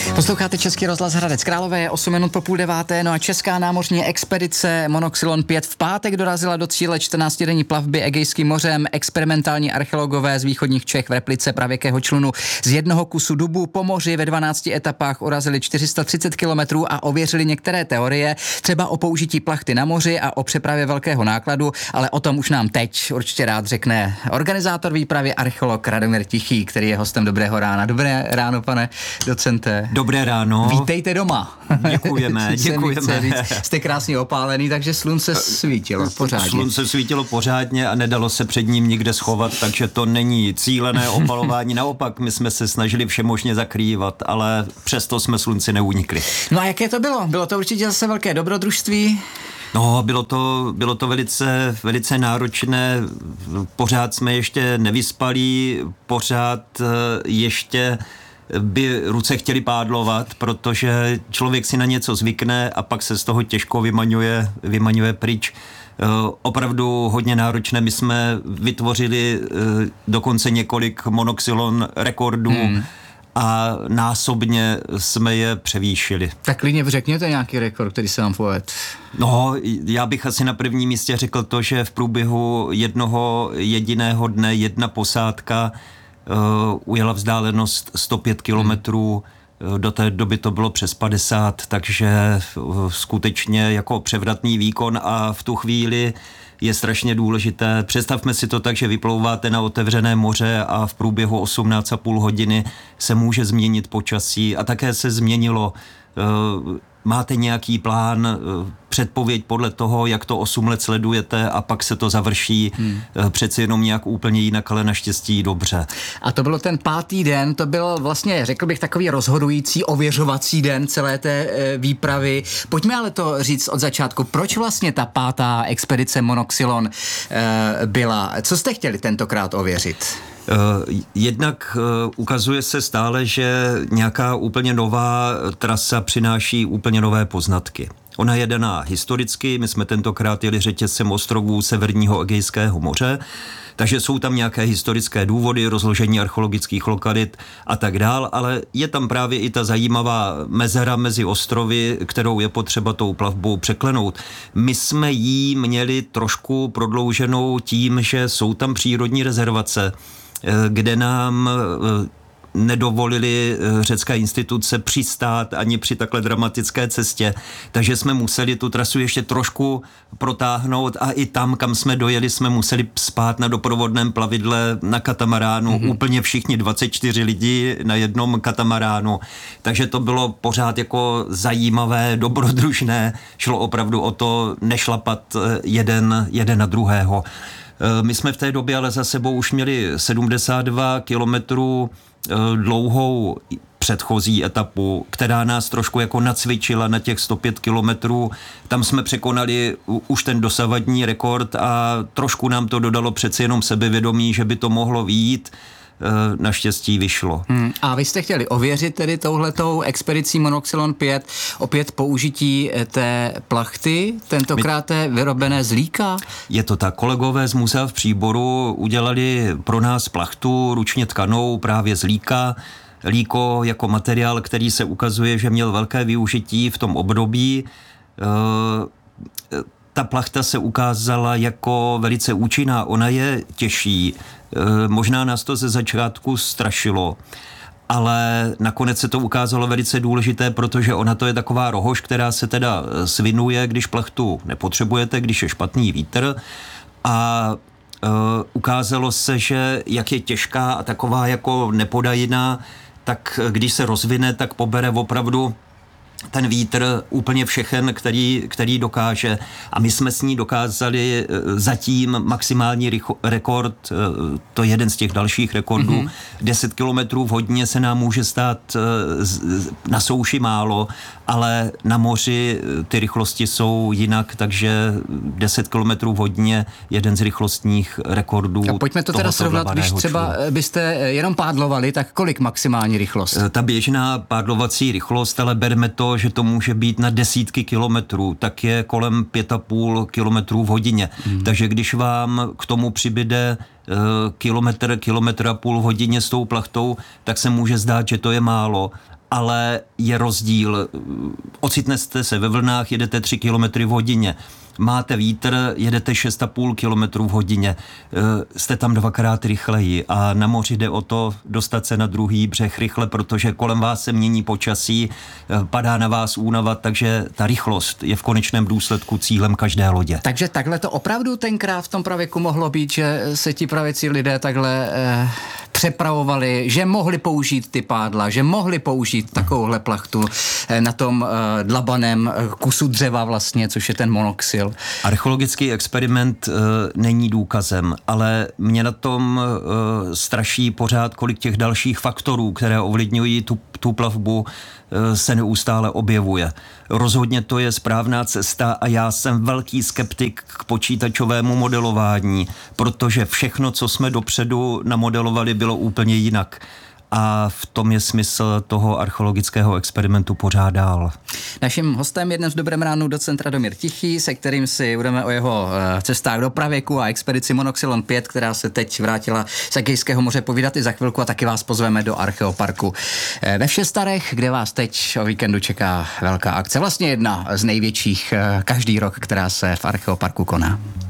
Posloucháte Český rozhlas Hradec Králové, je 8 minut po 8:30, no a česká námořní expedice Monoxylon 5 v pátek dorazila do cíle 14denní plavby Egejským mořem. Experimentální archeologové z východních Čech v replice pravěkého člunu z jednoho kusu dubu po moři ve 12 etapách urazili 430 kilometrů a ověřili některé teorie, třeba o použití plachty na moři a o přepravě velkého nákladu, ale o tom už nám teď určitě rád řekne organizátor výpravy, archeolog Radomír Tichý, který je hostem Dobrého rána. Dobré ráno, pane docente. Dobré ráno. Vítejte doma. Děkujeme. Jste krásně opálený, takže slunce svítilo pořádně. Slunce svítilo pořádně a nedalo se před ním nikde schovat, takže to není cílené opalování. Naopak, my jsme se snažili všemožně zakrývat, ale přesto jsme slunci neunikli. No a jaké to bylo? Bylo to určitě zase velké dobrodružství? No, bylo to velice náročné, pořád jsme ještě nevyspalí, pořád ještě by ruce chtěli pádlovat, protože člověk si na něco zvykne a pak se z toho těžko vymaňuje pryč. Opravdu hodně náročné. My jsme vytvořili dokonce několik Monoxylon rekordů a násobně jsme je převýšili. Tak klidně řekněte nějaký rekord, který se vám povedl. No, já bych asi na prvním místě řekl to, že v průběhu jednoho jediného dne jedna posádka ujela vzdálenost 105 kilometrů, do té doby to bylo přes 50, takže skutečně jako převratný výkon a v tu chvíli je strašně důležité. Představme si to tak, že vyplouváte na otevřené moře a v průběhu 18,5 hodiny se může změnit počasí a také se změnilo. Máte nějaký plán, předpověď podle toho, jak to 8 let sledujete a pak se to završí přeci jenom nějak úplně jinak, ale naštěstí dobře. A to bylo ten 5. den, to byl vlastně, řekl bych, takový rozhodující, ověřovací den celé té výpravy. Pojďme ale to říct od začátku, proč vlastně ta 5. expedice Monoxylon byla? Co jste chtěli tentokrát ověřit? Jednak ukazuje se stále, že nějaká úplně nová trasa přináší úplně nové poznatky. Ona je daná historicky, my jsme tentokrát jeli řetězcem ostrovů Severního Egejského moře, takže jsou tam nějaké historické důvody, rozložení archeologických lokalit a tak dál, ale je tam právě i ta zajímavá mezera mezi ostrovy, kterou je potřeba tou plavbou překlenout. My jsme ji měli trošku prodlouženou tím, že jsou tam přírodní rezervace, kde nám nedovolili řecká instituce přistát ani při takhle dramatické cestě, takže jsme museli tu trasu ještě trošku protáhnout a i tam, kam jsme dojeli, jsme museli spát na doprovodném plavidle na katamaránu, úplně všichni 24 lidi na jednom katamaránu, takže to bylo pořád jako zajímavé, dobrodružné, šlo opravdu o to nešlapat jeden na druhého. My jsme v té době ale za sebou už měli 72 kilometrů dlouhou předchozí etapu, která nás trošku jako nacvičila na těch 105 kilometrů. Tam jsme překonali už ten dosavadní rekord a trošku nám to dodalo přeci jenom sebevědomí, že by to mohlo vyjít. Naštěstí vyšlo. A vy jste chtěli ověřit tedy touhletou expedicí Monoxylon 5 opět použití té plachty, tentokrát vyrobené z líka? Je to tak. Kolegové z muzea v Příboru udělali pro nás plachtu ručně tkanou právě z líka. Líko jako materiál, který se ukazuje, že měl velké využití v tom období. Ta plachta se ukázala jako velice účinná. Ona je těžší. Možná nás to ze začátku strašilo, ale nakonec se to ukázalo velice důležité, protože ona to je taková rohož, která se teda svinuje, když plachtu nepotřebujete, když je špatný vítr a ukázalo se, že jak je těžká a taková jako nepodajná, tak když se rozvine, tak pobere opravdu ten vítr úplně všechen, který dokáže. A my jsme s ní dokázali zatím maximální rekord, to je jeden z těch dalších rekordů, 10 kilometrů v hodině se nám může stát na souši málo, ale na moři ty rychlosti jsou jinak, takže 10 kilometrů v hodině jeden z rychlostních rekordů. A pojďme to teda srovnat, když třeba byste jenom pádlovali, tak kolik maximální rychlost? Ta běžná pádlovací rychlost, ale berme to, že to může být na desítky kilometrů, tak je kolem 5,5 kilometrů v hodině. Takže když vám k tomu přibyde kilometr a půl v hodině s tou plachtou, tak se může zdát, že to je málo, ale je rozdíl. Ocitnete se ve vlnách, jedete 3 kilometry v hodině. Máte vítr, jedete 6,5 km v hodině, jste tam 2x rychleji a na moři jde o to dostat se na druhý břeh rychle, protože kolem vás se mění počasí, padá na vás únava, takže ta rychlost je v konečném důsledku cílem každé lodě. Takže takhle to opravdu tenkrát v tom pravěku mohlo být, že se ti pravěcí lidé takhle přepravovali, že mohli použít ty pádla, že mohli použít takovouhle plachtu na tom dlabaném kusu dřeva vlastně, což je ten monoxyl. Archeologický experiment není důkazem, ale mě na tom straší pořád, kolik těch dalších faktorů, které ovlivňují tu plavbu, se neustále objevuje. Rozhodně to je správná cesta a já jsem velký skeptik k počítačovému modelování, protože všechno, co jsme dopředu namodelovali, bylo úplně jinak. A v tom je smysl toho archeologického experimentu pořád dál. Naším hostem je dnes v Dobrém ránu docent Radomír Tichý, se kterým si budeme o jeho cestách do pravěku a expedici Monoxylon 5, která se teď vrátila z Egejského moře, povídat i za chvilku a taky vás pozveme do Archeoparku ve Všestarech, kde vás teď o víkendu čeká velká akce. Vlastně jedna z největších každý rok, která se v Archeoparku koná.